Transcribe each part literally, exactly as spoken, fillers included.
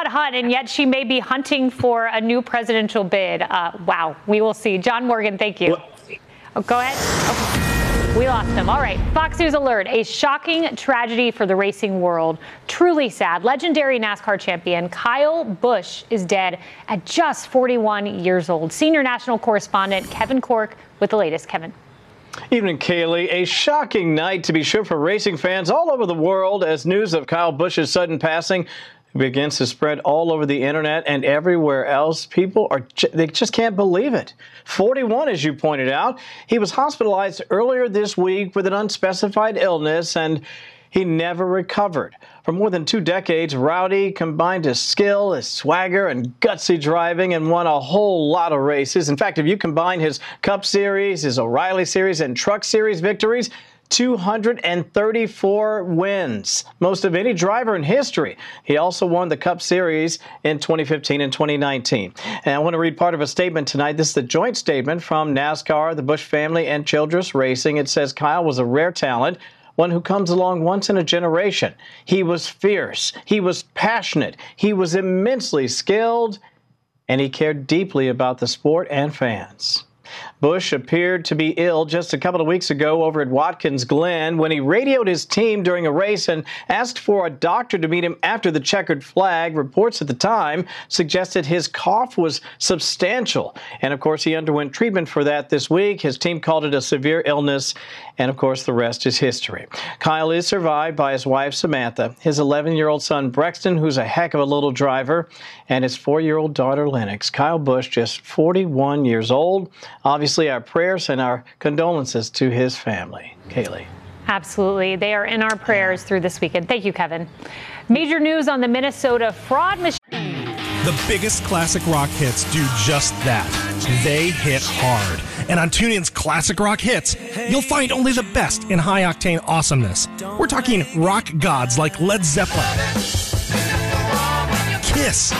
hunt, and yet she may be hunting for a new presidential bid. Uh, wow, we will see. John Morgan, thank you. Oh, go ahead. Oh, we lost him. All right, Fox News alert. A shocking tragedy for the racing world. Truly sad. Legendary NASCAR champion Kyle Busch is dead at just forty-one years old. Senior national correspondent Kevin Corke with the latest. Kevin. Evening, Kaylee. A shocking night, to be sure, for racing fans all over the world as news of Kyle Busch's sudden passing begins to spread all over the internet and everywhere else. People are they just can't believe it. forty-one, as you pointed out. He was hospitalized earlier this week with an unspecified illness, and he never recovered. For more than two decades, Rowdy combined his skill, his swagger, and gutsy driving and won a whole lot of races. In fact, if you combine his Cup Series, his O'Reilly Series, and Truck Series victories, two hundred thirty-four wins, most of any driver in history. He also won the Cup Series in twenty fifteen and twenty nineteen. And I want to read part of a statement tonight. This is the joint statement from NASCAR, the Busch family, and Childress Racing. It says Kyle was a rare talent, one who comes along once in a generation. He was fierce, he was passionate, he was immensely skilled, and he cared deeply about the sport and fans. Busch appeared to be ill just a couple of weeks ago over at Watkins Glen when he radioed his team during a race and asked for a doctor to meet him after the checkered flag. Reports at the time suggested his cough was substantial. And, of course, he underwent treatment for that this week. His team called it a severe illness. And, of course, the rest is history. Kyle is survived by his wife, Samantha, his eleven-year-old son, Brexton, who's a heck of a little driver, and his four-year-old daughter, Lennox. Kyle Busch, just forty-one years old. Obviously, our prayers and our condolences to his family. Kaylee. Absolutely. They are in our prayers through this weekend. Thank you, Kevin. Major news on the Minnesota fraud machine. The biggest classic rock hits do just that. They hit hard. And on TuneIn's Classic Rock Hits, you'll find only the best in high-octane awesomeness. We're talking rock gods like Led Zeppelin, Kiss,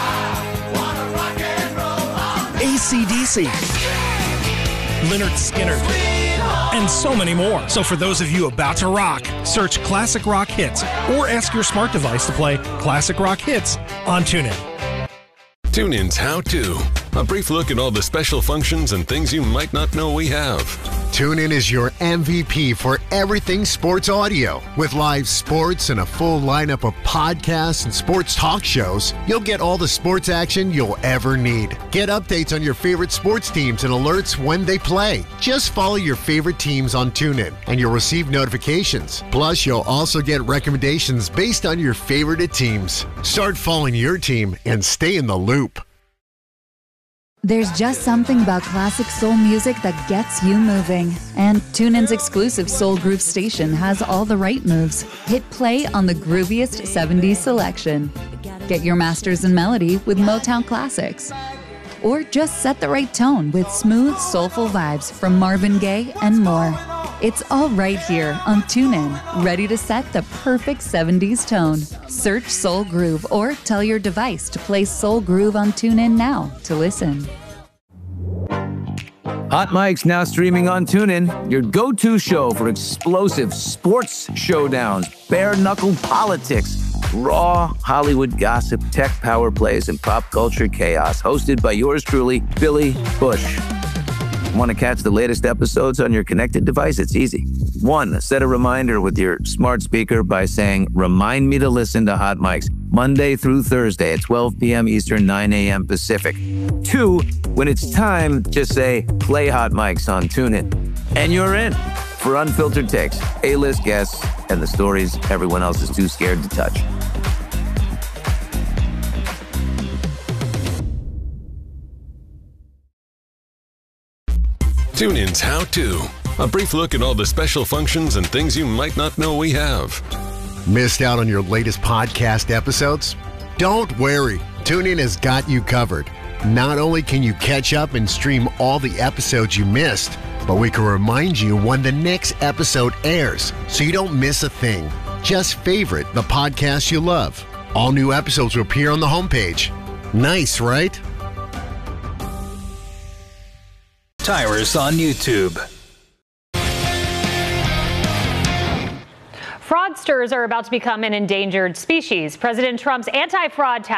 A C D C, Lynyrd Skynyrd, and so many more. So for those of you about to rock, search Classic Rock Hits or ask your smart device to play Classic Rock Hits on TuneIn. TuneIn's How To. A brief look at all the special functions and things you might not know we have. TuneIn is your M V P for everything sports audio. With live sports and a full lineup of podcasts and sports talk shows, you'll get all the sports action you'll ever need. Get updates on your favorite sports teams and alerts when they play. Just follow your favorite teams on TuneIn and you'll receive notifications. Plus, you'll also get recommendations based on your favorite teams. Start following your team and stay in the loop. There's just something about classic soul music that gets you moving. And TuneIn's exclusive Soul Groove station has all the right moves. Hit play on the grooviest seventies selection. Get your masters in melody with Motown classics. Or just set the right tone with smooth, soulful vibes from Marvin Gaye and more. It's all right here on TuneIn, ready to set the perfect seventies tone. Search Soul Groove or tell your device to play Soul Groove on TuneIn now to listen. Hot Mike's now streaming on TuneIn, your go-to show for explosive sports showdowns, bare-knuckle politics, raw Hollywood gossip, tech power plays, and pop culture chaos. Hosted by yours truly, Billy Bush. Want to catch the latest episodes on your connected device? It's easy. One, set a reminder with your smart speaker by saying, "Remind me to listen to Hot Mike's Monday through Thursday at twelve p.m. Eastern, nine a.m. Pacific." Two, when it's time, just say, "Play Hot Mike's on TuneIn." And you're in for unfiltered takes, A-list guests, and the stories everyone else is too scared to touch. TuneIn's How To. A brief look at all the special functions and things you might not know we have. Missed out on your latest podcast episodes? Don't worry. TuneIn has got you covered. Not only can you catch up and stream all the episodes you missed, but we can remind you when the next episode airs so you don't miss a thing. Just favorite the podcast you love. All new episodes will appear on the homepage. Nice, right? Tyrus on YouTube. Fraudsters are about to become an endangered species. President Trump's anti-fraud task